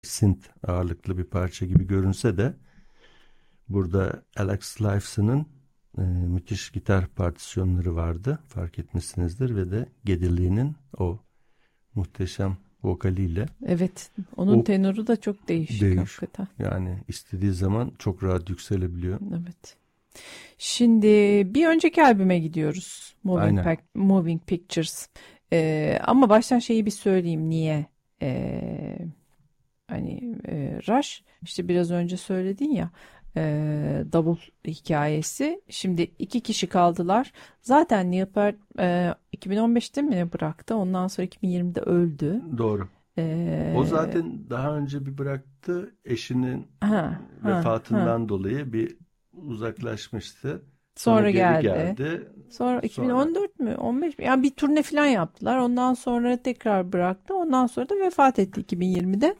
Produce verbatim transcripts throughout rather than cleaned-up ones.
synth ağırlıklı bir parça gibi görünse de burada Alex Lifeson'ın e, müthiş gitar partisyonları vardı. Fark etmişsinizdir ve de Geddy Lee'nin o muhteşem vokaliyle. Evet, onun o, tenoru da çok değişik, değişik hakikaten. Yani istediği zaman çok rahat yükselebiliyor. Evet. Şimdi bir önceki albüme gidiyoruz. Moving, Pac- Moving Pictures. Ee, ama baştan şeyi bir söyleyeyim. Niye? Ee, hani e, Rush, işte biraz önce söyledin ya, e, double hikayesi. Şimdi iki kişi kaldılar. Zaten Neil Peart e, iki bin on beşte mi bıraktı? Ondan sonra iki bin yirmide öldü. Doğru. Ee, o zaten daha önce bir bıraktı. Eşinin ha, vefatından ha. dolayı bir uzaklaşmıştı. Sonra, sonra geldi. geldi. Sonra iki bin on dört mü? on beş mi? Yani bir turne falan yaptılar. Ondan sonra tekrar bıraktı. Ondan sonra da vefat etti iki bin yirmide.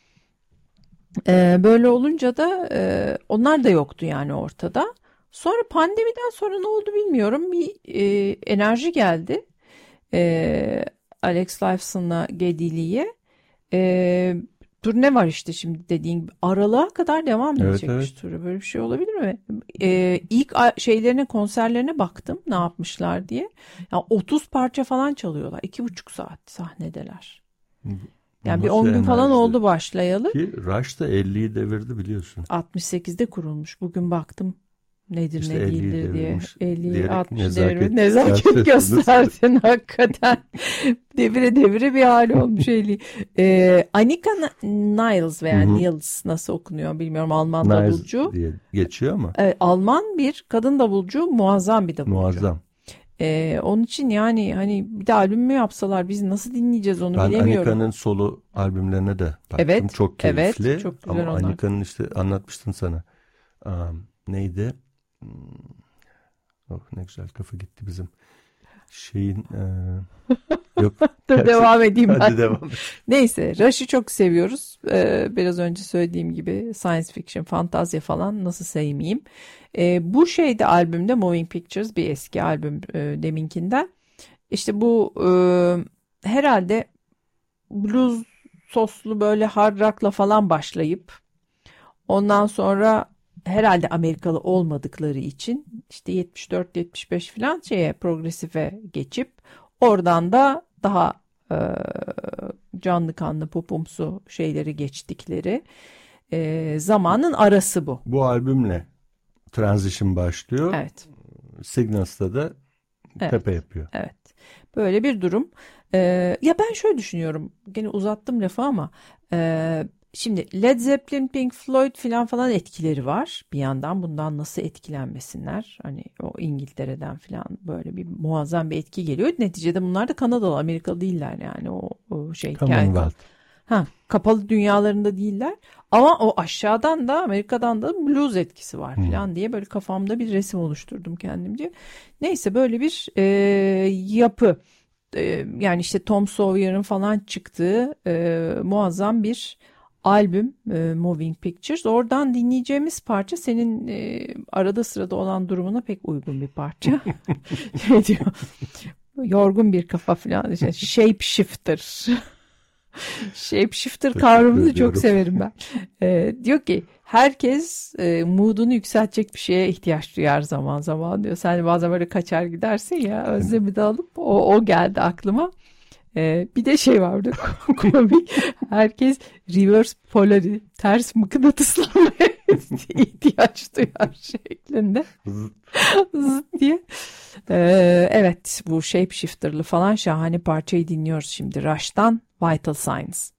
Ee, böyle olunca da e, onlar da yoktu yani ortada. Sonra pandemiden sonra ne oldu bilmiyorum. Bir e, enerji geldi. E, Alex Lifeson'la Geddy Lee'ye. E, turne var işte şimdi dediğin gibi. Aralığa kadar devam edecekmiş evet, evet. turu. Böyle bir şey olabilir mi? E, ilk şeylerine, konserlerine baktım ne yapmışlar diye. Ya otuz parça falan çalıyorlar. iki buçuk saat sahnedeler. Yani nasıl bir on gün falan oldu başlayalı. Ki Rush da elliyi devirdi biliyorsun. altmış sekizde kurulmuş. Bugün baktım nedir işte ne değildir diye. elli altmış devirmiş. Nezaket gösterdin hakikaten. Devire devire bir hali olmuş elli. Ee, Annika Niles veya Hı-hı. Niels nasıl okunuyor bilmiyorum. Alman Niles davulcu. diye geçiyor ama. Ee, Alman bir kadın davulcu, muazzam bir davulcu. Muazzam. Ee, onun için yani hani bir de albüm mü yapsalar biz nasıl dinleyeceğiz onu ben bilemiyorum. Ben Annika'nın solo albümlerine de baktım. Evet, çok keyifli. Evet, çok güzel ama onlar. Annika'nın işte anlatmıştım sana. Um, neydi? Oh, ne güzel kafa gitti bizim. Şeyin e... yok. Dur devam edeyim ben. Hadi devam et. Neyse, Rush'ı çok seviyoruz. Ee, biraz önce söylediğim gibi science fiction, fantazya falan nasıl sevmeyeyim. Ee, bu şeyde albümde Moving Pictures bir eski albüm e, deminkinden. İşte bu e, herhalde blues soslu böyle hard rock'la falan başlayıp ondan sonra herhalde Amerikalı olmadıkları için işte yetmiş dört yetmiş beş falan şeye progresife geçip oradan da daha e, canlı kanlı popumsu şeyleri geçtikleri e, zamanın arası bu. Bu albümle Transition başlıyor. Evet. Signals'ta da evet. tepe yapıyor. Evet. Böyle bir durum. Ee, ya ben şöyle düşünüyorum. Gene uzattım lafı ama e, şimdi Led Zeppelin, Pink Floyd falan falan etkileri var. Bir yandan bundan nasıl etkilenmesinler? Hani o İngiltere'den falan böyle bir muazzam bir etki geliyor. Neticede bunlar da Kanadalı, Amerikalı değiller yani o, o şey. Commonwealth. Ha, kapalı dünyalarında değiller. Ama o aşağıdan da Amerika'dan da blues etkisi var falan hmm. diye böyle kafamda bir resim oluşturdum kendimce. Neyse böyle bir e, yapı. E, yani işte Tom Sawyer'ın falan çıktığı e, muazzam bir albüm e, Moving Pictures. Oradan dinleyeceğimiz parça senin e, arada sırada olan durumuna pek uygun bir parça. Ne diyor? Yorgun bir kafa falan. İşte, Shape Shifter. Shapeshifter kavramını çok severim ben. Ee, diyor ki herkes e, moodunu yükseltecek bir şeye ihtiyaç duyar zaman zaman diyor. Sen bazen böyle kaçar gidersin ya, özlemi de alıp o, o geldi aklıma. Ee, bir de şey vardı komik. Herkes reverse polarity, ters mıknatıslanmaya ihtiyaç duyar şeklinde. Zıt diye. Ee, evet, bu Shapeshifter'lı falan şahane parçayı dinliyoruz şimdi. Rush'tan Vital Signs.